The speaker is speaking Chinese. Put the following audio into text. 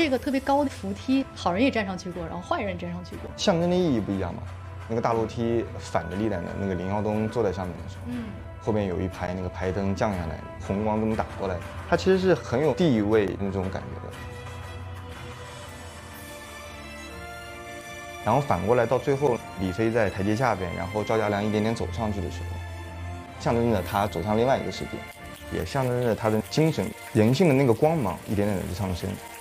这个特别高的扶梯，好人也站上去过，然后坏人也站上去过， 象征的意义不一样嘛。那个大楼梯反着历代的，那个林耀东坐在上面的时候，后面有一排那个排灯降下来，红光灯打过来，它其实是很有地位那种感觉的。然后反过来到最后，李飞在台阶下边，然后赵家良一点点走上去的时候，象征着他走向另外一个世界，也象征着他的精神、人性的那个光芒一点点的上升。